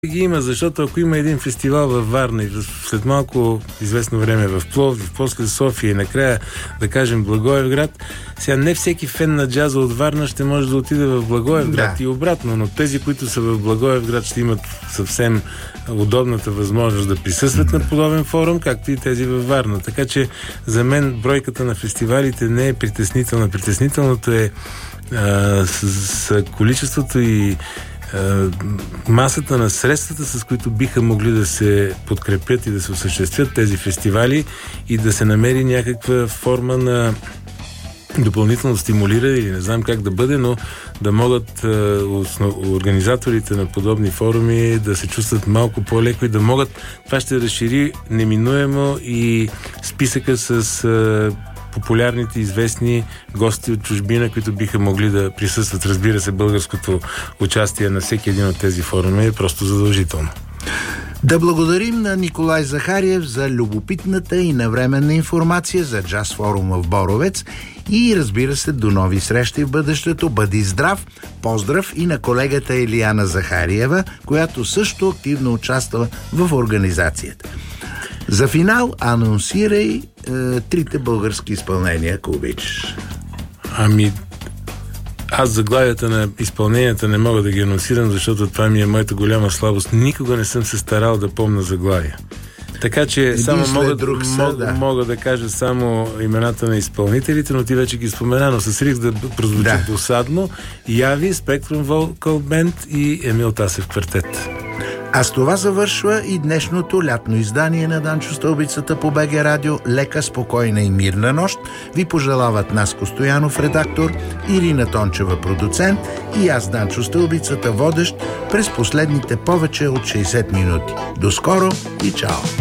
ги има, защото ако има един фестивал във Варна и след малко известно време в Пловдив, после София и накрая, да кажем, Благоевград, сега не всеки фен на джаза от Варна ще може да отиде в Благоевград и обратно, но тези, които са в Благоевград, ще имат съвсем удобната възможност да присъстват на подобен форум, както и тези във Варна. Така че за мен бройката на фестивалите не е притеснителна. Притеснителното е с количеството и масата на средствата, с които биха могли да се подкрепят и да се осъществят тези фестивали и да се намери някаква форма на допълнително стимулиране или не знам как да бъде, но да могат организаторите на подобни форуми да се чувстват малко по-леко и да могат. Това ще разшири неминуемо и списъка с популярните, известни гости от чужбина, които биха могли да присъстват. Разбира се, българското участие на всеки един от тези форуми е просто задължително. Да благодарим на Николай Захариев за любопитната и навременна информация за Джаз форума в Боровец и, разбира се, до нови срещи в бъдещето. Бъди здрав! Поздрав и на колегата Илияна Захариева, която също активно участва в организацията. За финал анонсирай трите български изпълнения, ако обичаш. Аз заглавията на изпълненията не мога да ги анонсирам, защото това ми е моята голяма слабост. Никога не съм се старал да помня заглавия. Така че само мога да кажа само имената на изпълнителите, но ти вече ги спомена, но с риск да прозвучат досадно. Яви, Spectrum Vocal Band и Емил Тасев квартет. А с това завършва и днешното лятно издание на Данчо Стълбицата по БГ Радио. Лека, спокойна и мирна нощ ви пожелават Наско Стоянов, редактор, Ирина Тончева, продуцент, и аз, Данчо Стълбицата, водещ през последните повече от 60 минути. До скоро и чао!